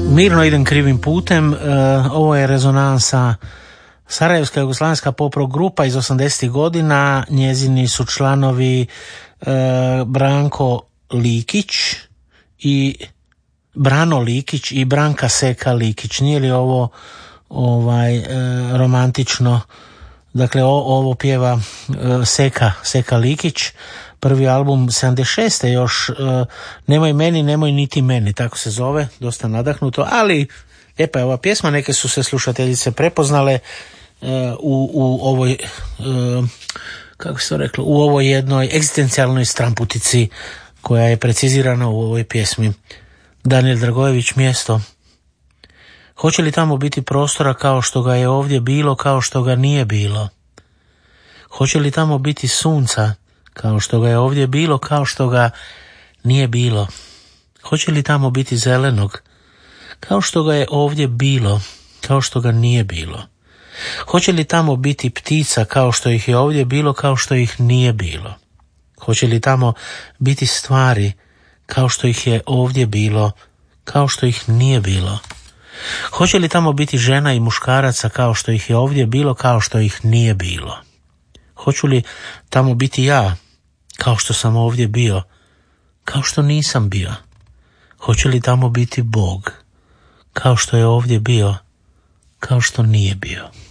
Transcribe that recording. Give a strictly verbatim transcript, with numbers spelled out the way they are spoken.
Mirno idem krivim putem. Uh, ovo je rezonansa, sarajevska jugoslavenska pop rock grupa iz osamdesetih godina. Njezini su članovi uh, Branko Likić i Brano Likić i Branka Seka Likić. Nije li ovo ovaj uh, romantično? Dakle, o, ovo pjeva uh, Seka, Seka Likić. Prvi album sedamdeset šeste još, uh, Nemoj meni, nemoj niti meni, tako se zove, dosta nadahnuto, ali lijepa je ova pjesma, neke su se slušateljice prepoznale uh, u, u ovoj, uh, kako se to reklo, u ovoj jednoj egzistencijalnoj stramputici koja je precizirana u ovoj pjesmi. Daniel Dragojević, Mjesto. Hoće li tamo biti prostora kao što ga je ovdje bilo, kao što ga nije bilo? Hoće li tamo biti sunca kao što ga je ovdje bilo, kao što ga nije bilo? Hoće li tamo biti zelenog kao što ga je ovdje bilo, kao što ga nije bilo? Hoće li tamo biti ptica kao što ih je ovdje bilo, kao što ih nije bilo? Hoće li tamo biti stvari kao što ih je ovdje bilo, kao što ih nije bilo? Hoće li tamo biti žena i muškaraca kao što ih je ovdje bilo, kao što ih nije bilo? Hoću li tamo biti ja kao što sam ovdje bio, kao što nisam bio? Hoće li tamo biti Bog kao što je ovdje bio, kao što nije bio?